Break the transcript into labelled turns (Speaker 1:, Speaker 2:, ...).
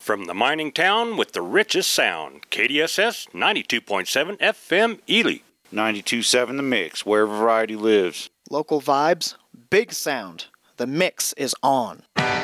Speaker 1: From the mining town with the richest sound, KDSS 92.7 FM Ely.
Speaker 2: 92.7 The Mix, where variety lives.
Speaker 3: Local vibes, big sound. The Mix is on.